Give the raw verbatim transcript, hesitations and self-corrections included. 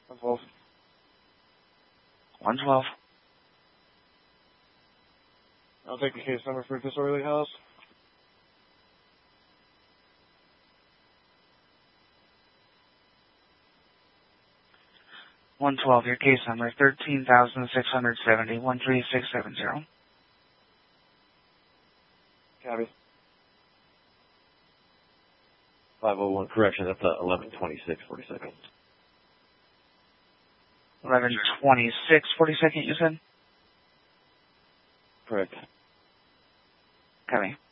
one twelve. one twelve. I'll take the case number for disorderly house. one twelve, your case number, thirteen thousand six hundred seventy, one three six seven zero. Copy. five oh one, correction, that's uh, eleven twenty-six, forty-second. eleven twenty-six, forty-second, you said? Correct. Copy.